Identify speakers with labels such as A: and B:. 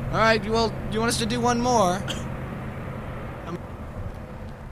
A: All right, well, you want us to do one more?